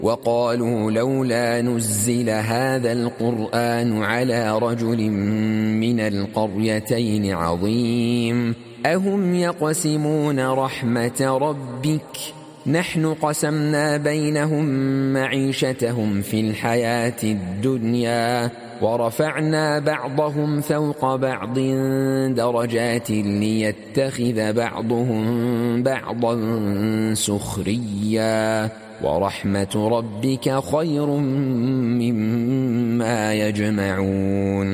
وقالوا لولا نزل هذا القرآن على رجل من القريتين عظيم أهم يقسمون رحمة ربك نحن قسمنا بينهم معيشتهم في الحياة الدنيا ورفعنا بعضهم فوق بعض درجات ليتخذ بعضهم بعضا سخريا ورحمة ربك خير مما يجمعون